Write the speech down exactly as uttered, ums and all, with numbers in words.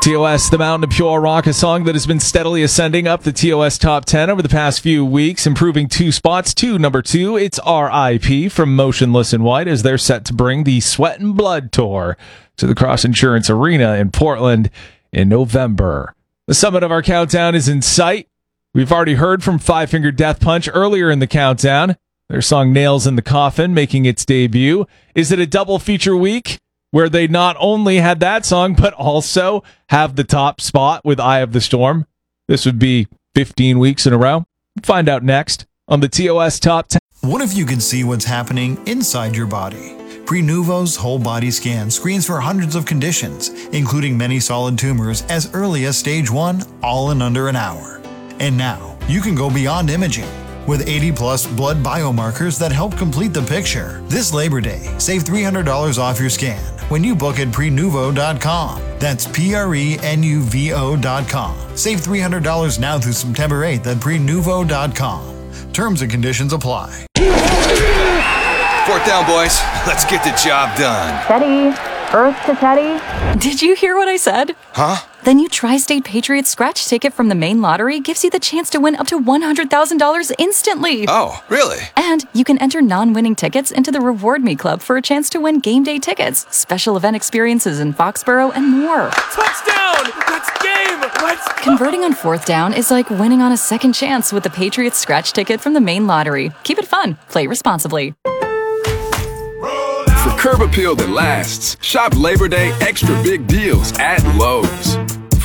T O S, The Mountain of Pure Rock, a song that has been steadily ascending up the T O S Top ten over the past few weeks, improving two spots to number two. It's R I P from Motionless in White as they're set to bring the Sweat and Blood Tour to the Cross Insurance Arena in Portland in November. The summit of our countdown is in sight. We've already heard from Five Finger Death Punch earlier in the countdown. Their song Nails in the Coffin making its debut. Is it a double feature week where they not only had that song, but also have the top spot with Eye of the Storm? This would be fifteen weeks in a row. Find out next on the T O S Top ten. What if you can see what's happening inside your body? Prenuvo's whole body scan screens for hundreds of conditions, including many solid tumors as early as stage one, all in under an hour. And now, you can go beyond imaging. With eighty plus blood biomarkers that help complete the picture. This Labor Day, save three hundred dollars off your scan when you book at prenuvo dot com. That's P R E N U V O dot com. Save three hundred dollars now through September eighth at prenuvo dot com. Terms and conditions apply. Fourth down, boys. Let's get the job done. Teddy. Earth to Teddy. Did you hear what I said? Huh? The new Tri-State Patriots scratch ticket from the main lottery gives you the chance to win up to one hundred thousand dollars instantly. Oh, really? And you can enter non-winning tickets into the Reward Me Club for a chance to win game day tickets, special event experiences in Foxborough, and more. Touchdown! That's game! Let's go! Converting on fourth down is like winning on a second chance with the Patriots scratch ticket from the main lottery. Keep it fun. Play responsibly. For curb appeal that lasts, shop Labor Day extra big deals at Lowe's.